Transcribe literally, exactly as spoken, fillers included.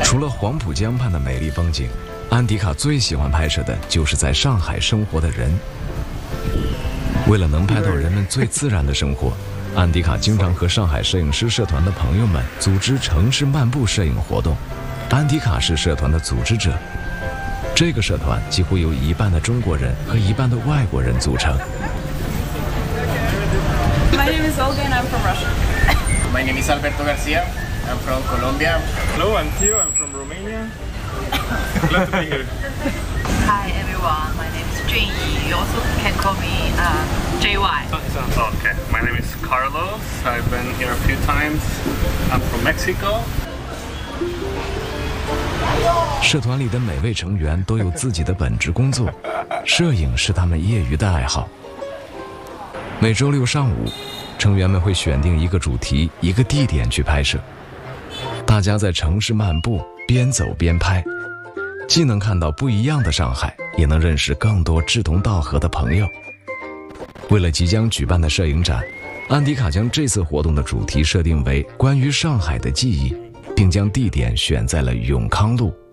除了黄浦江畔的美丽风景，安迪卡最喜欢拍摄的就是在上海生活的人。为了能拍到人们最自然的生活，安迪卡经常和上海摄影师社团的朋友们组织城市漫步摄影活动。安迪卡是社团的组织者，这个社团几乎由一半的中国人和一半的外国人组成。 My name is Olga and I'm from Russia. My name is Alberto Garcia. I'm from Colombia. Hello, I'm Theo. I'm from Romania. Glad to be here. Hi everyone, my name is Jun Yi. You also can call me uh, J Y. Okay, my name is Carlos. I've been here a few times. I'm from Mexico. 社团里的每位成员都有自己的本职工作，摄影是他们业余的爱好。每周六上午，成员们会选定一个主题、一个地点去拍摄。大家在城市漫步，边走边拍，既能看到不一样的上海，也能认识更多志同道合的朋友。为了即将举办的摄影展，安迪卡将这次活动的主题设定为关于上海的记忆，并将地点选在了永康路。